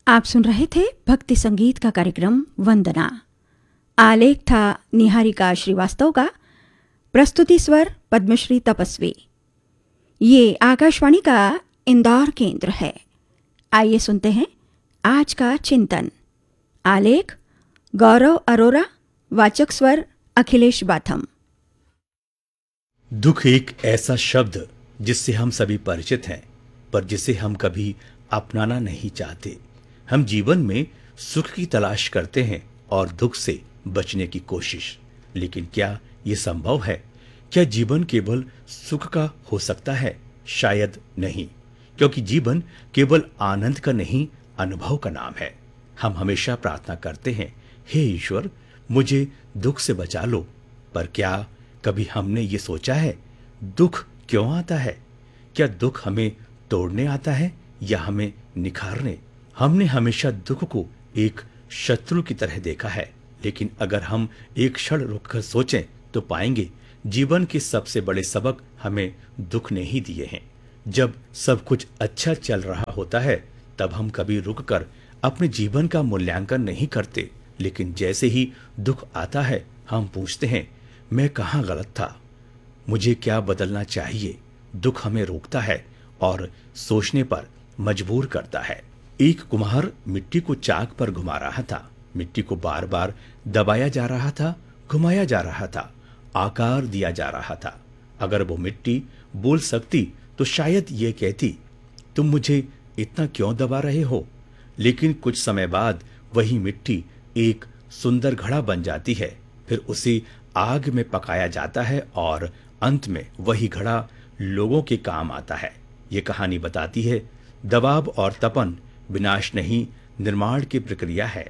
आप सुन रहे थे भक्ति संगीत का कार्यक्रम वंदना। आलेख था निहारिका श्रीवास्तव का, प्रस्तुति स्वर पद्मश्री तपस्वी। ये आकाशवाणी का इंदौर केंद्र है। आइए सुनते हैं आज का चिंतन। आलेख गौरव अरोरा, वाचक स्वर अखिलेश बाथम। दुख एक ऐसा शब्द जिससे हम सभी परिचित हैं, पर जिसे हम कभी अपनाना नहीं चाहते। हम जीवन में सुख की तलाश करते हैं और दुख से बचने की कोशिश। लेकिन क्या यह संभव है? क्या जीवन केवल सुख का हो सकता है? शायद नहीं, क्योंकि जीवन केवल आनंद का नहीं, अनुभव का नाम है। हम हमेशा प्रार्थना करते हैं, हे ईश्वर, मुझे दुख से बचा लो। पर क्या कभी हमने ये सोचा है, दुख क्यों आता है? क्या दुख हमें तोड़ने आता है या हमें निखारने? हमने हमेशा दुख को एक शत्रु की तरह देखा है, लेकिन अगर हम एक क्षण रुककर सोचें तो पाएंगे जीवन के सबसे बड़े सबक हमें दुख ने ही दिए हैं। जब सब कुछ अच्छा चल रहा होता है तब हम कभी रुककर अपने जीवन का मूल्यांकन नहीं करते, लेकिन जैसे ही दुख आता है हम पूछते हैं, मैं कहाँ गलत था? मुझे क्या बदलना चाहिए? दुख हमें रोकता है और सोचने पर मजबूर करता है। एक कुम्हार मिट्टी को चाक पर घुमा रहा था। मिट्टी को बार बार दबाया जा रहा था, घुमाया जा रहा था, आकार दिया जा रहा था। अगर वो मिट्टी बोल सकती तो शायद ये कहती, तुम मुझे इतना क्यों दबा रहे हो? लेकिन कुछ समय बाद वही मिट्टी एक सुंदर घड़ा बन जाती है। फिर उसे आग में पकाया जाता है और अंत में वही घड़ा लोगों के काम आता है। ये कहानी बताती है, दबाव और तपन विनाश नहीं, निर्माण की प्रक्रिया है।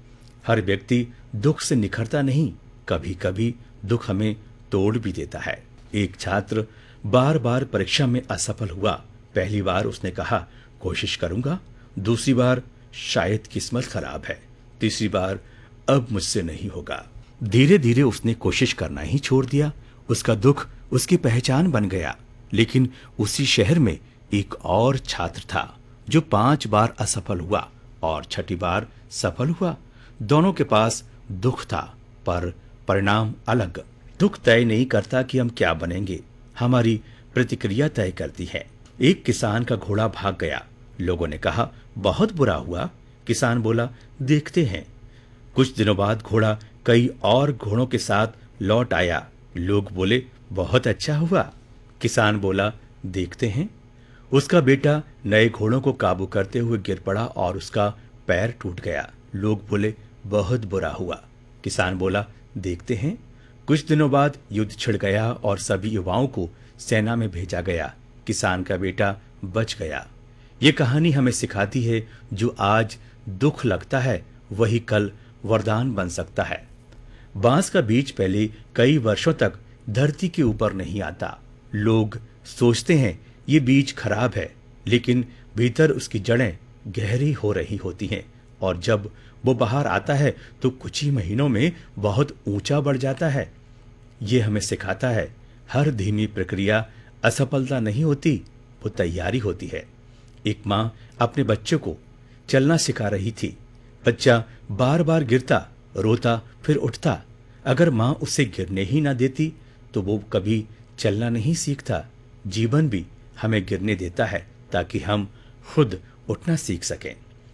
हर व्यक्ति दुख से निखरता नहीं, कभी कभी दुख हमें तोड़ भी देता है। एक छात्र बार बार परीक्षा में असफल हुआ। पहली बार उसने कहा, कोशिश करूंगा। दूसरी बार, शायद किस्मत खराब है। तीसरी बार, अब मुझसे नहीं होगा। धीरे धीरे उसने कोशिश करना ही छोड़ दिया। उसका दुख उसकी पहचान बन गया। लेकिन उसी शहर में एक और छात्र था जो 5 बार असफल हुआ और 6ठी बार सफल हुआ। दोनों के पास दुख था, पर परिणाम अलग। दुख तय नहीं करता कि हम क्या बनेंगे, हमारी प्रतिक्रिया तय करती है। एक किसान का घोड़ा भाग गया। लोगों ने कहा, बहुत बुरा हुआ। किसान बोला, देखते हैं। कुछ दिनों बाद घोड़ा कई और घोड़ों के साथ लौट आया। लोग बोले, बहुत अच्छा हुआ। किसान बोला, देखते हैं। उसका बेटा नए घोड़ों को काबू करते हुए गिर पड़ा और उसका पैर टूट गया। लोग बोले, बहुत बुरा हुआ। किसान बोला, देखते हैं। कुछ दिनों बाद युद्ध छिड़ गया और सभी युवाओं को सेना में भेजा गया। किसान का बेटा बच गया। ये कहानी हमें सिखाती है, जो आज दुख लगता है वही कल वरदान बन सकता है। बांस का बीज पहले कई वर्षों तक धरती के ऊपर नहीं आता। लोग सोचते हैं ये बीज खराब है, लेकिन भीतर उसकी जड़ें गहरी हो रही होती हैं और जब वो बाहर आता है तो कुछ ही महीनों में बहुत ऊंचा बढ़ जाता है। ये हमें सिखाता है, हर धीमी प्रक्रिया असफलता नहीं होती, वो तैयारी होती है। एक माँ अपने बच्चे को चलना सिखा रही थी। बच्चा बार बार गिरता, रोता, फिर उठता। अगर माँ उसे गिरने ही ना देती तो वो कभी चलना नहीं सीखता। जीवन भी हमें गिरने देता है ताकि हम खुद उठना सीख सकें।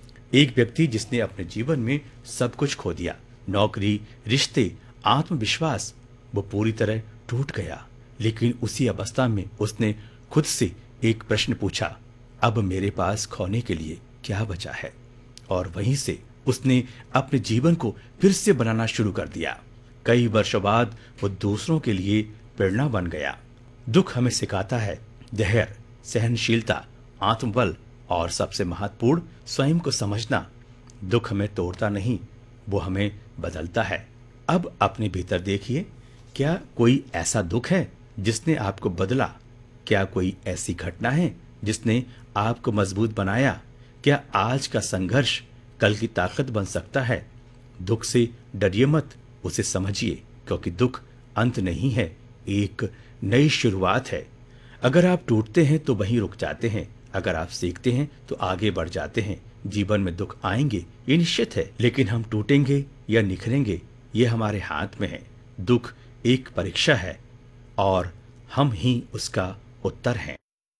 एक व्यक्ति जिसने अपने जीवन में सब कुछ खो दिया, नौकरी, रिश्ते, आत्मविश्वास, वो पूरी तरह टूट गया। लेकिन उसी अवस्था में उसने खुद से एक प्रश्न पूछा, अब मेरे पास खोने के लिए क्या बचा है? और वहीं से उसने अपने जीवन को फिर से बनाना शुरू कर दिया। कई वर्षों बाद वो दूसरों के लिए प्रेरणा बन गया। दुख हमें सिखाता है धैर्य, सहनशीलता, आत्मबल और सबसे महत्वपूर्ण, स्वयं को समझना। दुख हमें तोड़ता नहीं, वो हमें बदलता है। अब अपने भीतर देखिए, क्या कोई ऐसा दुख है जिसने आपको बदला? क्या कोई ऐसी घटना है जिसने आपको मजबूत बनाया? क्या आज का संघर्ष कल की ताकत बन सकता है? दुख से डरिए मत, उसे समझिए, क्योंकि दुख अंत नहीं है, एक नई शुरुआत है। अगर आप टूटते हैं तो वहीं रुक जाते हैं, अगर आप सीखते हैं तो आगे बढ़ जाते हैं। जीवन में दुख आएंगे, ये निश्चित है, लेकिन हम टूटेंगे या निखरेंगे ये हमारे हाथ में है। दुख एक परीक्षा है और हम ही उसका उत्तर हैं।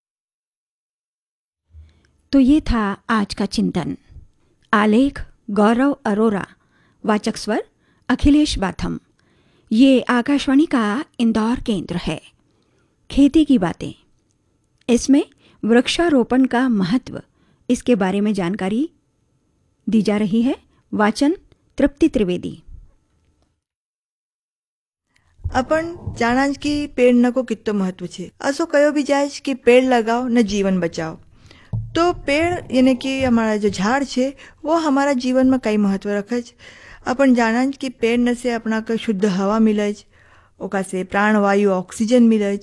तो ये था आज का चिंतन। आलेख गौरव अरोरा, वाचक स्वर अखिलेश बाथम। ये आकाशवाणी का इंदौर केंद्र है। खेती की बातें, इसमें वृक्षारोपण का महत्व, इसके बारे में जानकारी दी जा रही है। वाचन तृप्ति त्रिवेदी। अपन जाना कि पेड़ न को कितो महत्व छे। असो कहो भी जाए कि पेड़ लगाओ न जीवन बचाओ। तो पेड़ यानी कि हमारा जो झाड़ छे वो हमारा जीवन में कई महत्व रखे। अपन जाना कि पेड़ न से अपना को शुद्ध हवा मिले, ओका से प्राणवायु ऑक्सीजन मिले।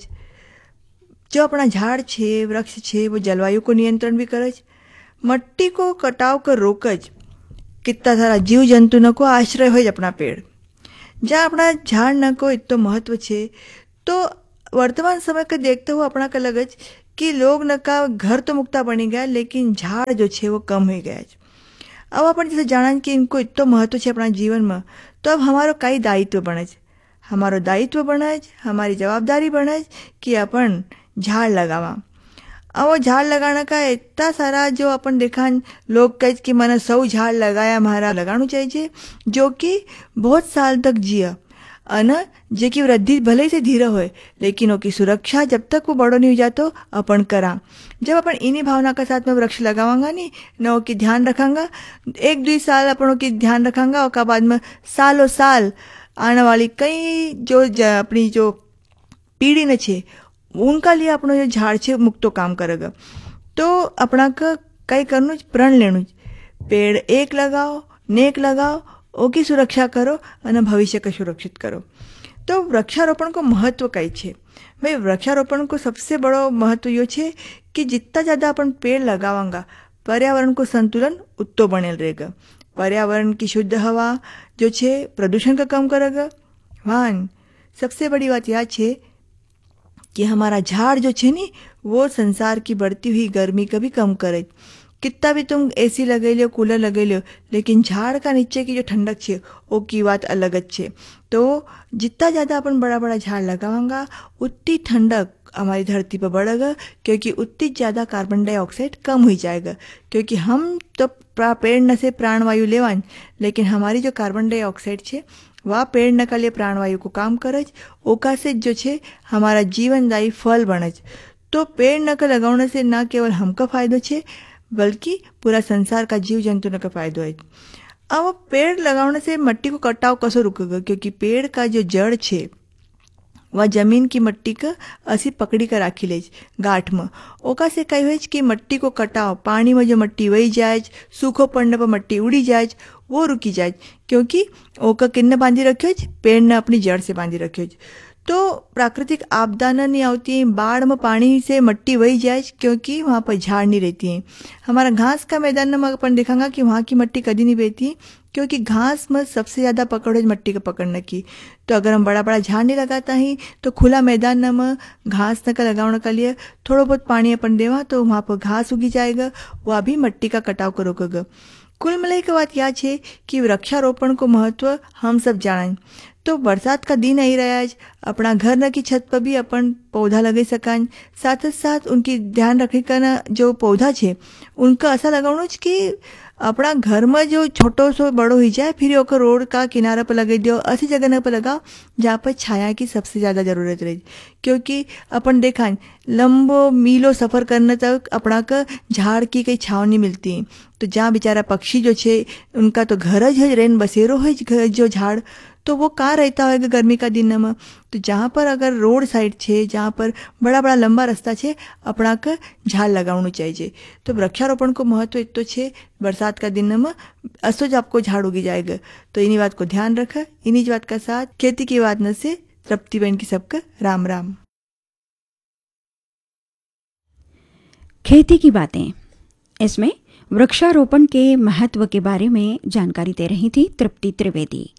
जो अपना झाड़ छे, वृक्ष छे, वो जलवायु को नियंत्रण भी करे, मट्टी को कटाव कर रोकज। कितना सारा जीव जंतु न को आश्रय हो अपना पेड़। जहाँ अपना झाड़ न को इतना महत्व छे, तो वर्तमान समय के देखते हुए अपना का लगज कि लोग न का घर तो मुक्ता बनी गया, लेकिन झाड़ जो छे वो कम हो गया। अब अपन जैसे जाना कि इनको इतना महत्व छे अपना जीवन में, तो अब हमारो कई दायित्व बने, हमारो दायित्व बने, हमारी जवाबदारी बने कि अपन झाड़ लगावा। अब वो झाड़ लगाना का इतना सारा जो अपन देखा लोग कह कि मैंने 100 झाड़ लगाया, हमारा लगाना चाहिए जो कि बहुत साल तक जिया अन जे की वृद्धि भले से धीरे होए, लेकिन ओकी सुरक्षा जब तक वो बड़ो नहीं हो जातो अपन करा। जब अपन इन्हीं भावना के साथ में वृक्ष लगावांगा नहीं न ओकी ध्यान रखांगा, 1-2 साल अपन ओकी ध्यान रखांगा, और बाद में सालों साल आने वाली कई जो अपनी जो पीढ़ी न छे उनका लिए अपनो जो झाड़ छे मुक्तो काम करेगा। तो अपना का कई करनु प्रण लेनु, पेड़ एक लगाओ, नेक लगाओ, ओकी सुरक्षा करो और भविष्य का सुरक्षित करो। तो वृक्षारोपण को महत्व कई छे भाई। वृक्षारोपण को सबसे बड़ो महत्व यो छे कि जितना ज्यादा अपन पेड़ लगावांगा पर्यावरण को संतुलन उत्तो बनेल रहेगा। पर्यावरण की शुद्ध हवा जो छे प्रदूषण का कम करेगा। वाहन सबसे बड़ी बात यह छे कि हमारा झाड़ जो छे नी वो संसार की बढ़ती हुई गर्मी का भी कम करे। कितना भी तुम एसी लगे लो, कूलर लगे लो, लेकिन झाड़ का नीचे की जो ठंडक छे वो की बात अलग छे। तो जितना ज्यादा अपन बड़ा बड़ा झाड़ लगावांगा उतनी ठंडक हमारी धरती पर बढ़ेगा, क्योंकि उतनी ज्यादा कार्बन डाइऑक्साइड कम हो जाएगा। क्योंकि हम तो पेड़ न से प्राणवायु लेवान, लेकिन हमारी जो कार्बन डाइऑक्साइड छे वह पेड़ न का लिए प्राणवायु को काम करज, ओका से जो छे हमारा जीवनदायी फल बनज। तो पेड़ न का लगाने से न केवल हमका फायदो छे बल्कि पूरा संसार का जीव जंतु का फायदो है। अब पेड़ लगाने से मट्टी को कटाव कसो रुकेगा, क्योंकि पेड़ का जो जड़ छे वह जमीन की मट्टी का असी पकड़ी कर राखी ले गांठ में। ओका से कई हो कि मट्टी को कटाव, पानी में जो मट्टी वही जाए, सूखो पड़ने पर मट्टी उड़ी जाए, वो रुकी जाए, क्योंकि ओका किन्ने बांधी रखियो, पेड़ ने अपनी जड़ से बांधी रखियो। तो प्राकृतिक आपदा नहीं आती, बाढ़ में पानी से मट्टी वही जाए, क्योंकि वहाँ पर झाड़ नहीं रहती है। हमारा घास का मैदान में अपन देखेंगे कि वहाँ की मट्टी कभी नहीं बहती, क्योंकि घास में सबसे ज्यादा पकड़ है मट्टी का पकड़ने की। तो अगर हम बड़ा बड़ा झाड़ नहीं लगाता ही तो खुला मैदान में घास न का लगाने के लिए थोड़ा बहुत पानी अपन देवा तो वहाँ पर घास उगी जाएगा, वह भी मट्टी का कटाव को रोकेगा। कुल मिलाई के बात यह है कि वृक्षारोपण को महत्व हम सब जानें। तो बरसात का दिन आई रहा है, अपना घर न की छत पर भी अपन पौधा लगे सकान, साथ ही साथ उनकी ध्यान रखे का जो पौधा छे उनका ऐसा लगावनो कि अपना घर में जो छोटो सो बड़ो हो जाए, फिर ओकर रोड का किनारा पर लगा दियो, ऐसी जगह पर लगाओ जहाँ पर छाया की सबसे ज्यादा जरूरत रहे। क्योंकि अपन देखा लंबो मीलों सफर करने तक अपना का झाड़ की कई छाव नहीं मिलती। तो जहाँ बेचारा पक्षी जो छे उनका तो घर है, रेन बसेरो है जो झाड़, तो वो कहाँ रहता होगा गर्मी का दिन में। तो जहाँ पर अगर रोड साइड छे, जहाँ पर बड़ा बड़ा लंबा रास्ता छे, अपना का झाड़ लगावनु चाहिए। तो वृक्षारोपण को महत्व इतो छे बरसात का दिन में असो ज आपको झाड़ उगी जाएगा। तो इन्हीं बात को ध्यान रखा। इन्हीं बात का साथ खेती की बात न से तृप्ति बहन की सबका राम राम। खेती की बातें, इसमें वृक्षारोपण के महत्व के बारे में जानकारी दे रही थी तृप्ति त्रिवेदी।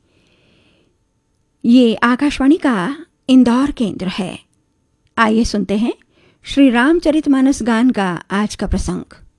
ये आकाशवाणी का इंदौर केंद्र है। आइए सुनते हैं श्री रामचरितमानस गान का आज का प्रसंग।